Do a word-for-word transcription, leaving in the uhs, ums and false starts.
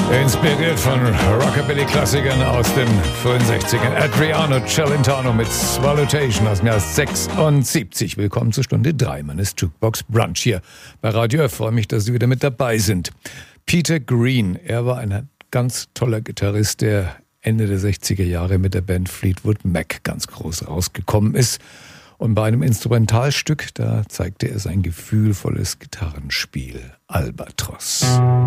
Inspiriert von Rockabilly-Klassikern aus den frühen sechzigern. Adriano Celentano mit Swallowtation aus dem Jahr sechsundsiebzig. Willkommen zur Stunde drei meines Jukebox Brunch hier bei Radio F. Ich freue mich, dass Sie wieder mit dabei sind. Peter Green, er war ein ganz toller Gitarrist, der Ende der sechziger Jahre mit der Band Fleetwood Mac ganz groß rausgekommen ist. Und bei einem Instrumentalstück, da zeigte er sein gefühlvolles Gitarrenspiel, Albatros.